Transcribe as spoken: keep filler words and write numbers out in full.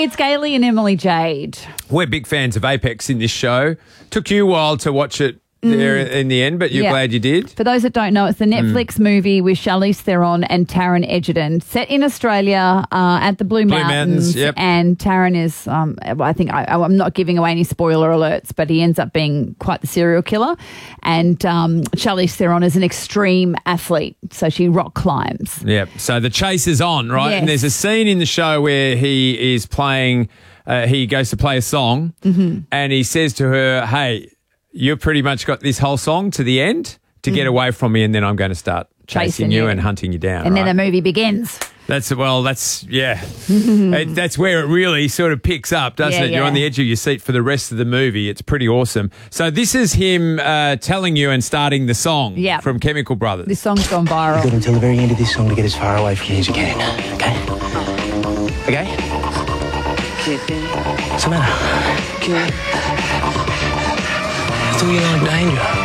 It's Gailey and Emily Jade. We're big fans of Apex in this show. Took you a while to watch it there in the end, but you're Yeah. glad you did. For those that don't know, it's the Netflix movie with Charlize Theron and Taron Egerton, set in Australia uh, at the Blue, Blue Mountains. Mountains, yep. And Taron is, um, I think, I, I'm not giving away any spoiler alerts, but he ends up being quite the serial killer. And um, Charlize Theron is an extreme athlete, so she rock climbs. Yep. So the chase is on, right? Yes. And there's a scene in the show where he is playing, uh, he goes to play a song Mm-hmm. and he says to her, hey, you've pretty much got this whole song to the end to get away from me, and then I'm going to start chasing, Chasing you you. and hunting you down. And right? then the movie begins. That's, well, that's, yeah. It- that's where it really sort of picks up, doesn't Yeah, it? You're yeah. on the edge of your seat for the rest of the movie. It's pretty awesome. So this is him uh, telling you and starting the song Yeah. from Chemical Brothers. This song's gone Good viral. until the very end of this song to get as far away from me as you can. Okay? Okay? What's the matter? I thought you liked danger.